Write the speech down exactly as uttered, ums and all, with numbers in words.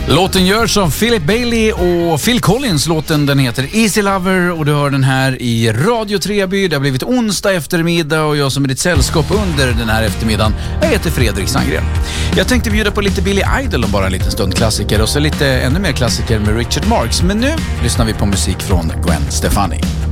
Låten görs av Philip Bailey och Phil Collins. Låten den heter Easy Lover och du hör den här i Radio Treby. Det har blivit onsdag eftermiddag och jag som är ditt sällskap under den här eftermiddagen, jag heter Fredrik Sandgren. Jag tänkte bjuda på lite Billy Idol och bara en liten stund klassiker och så lite ännu mer klassiker med Richard Marx. Men nu lyssnar vi på musik från Gwen Stefani.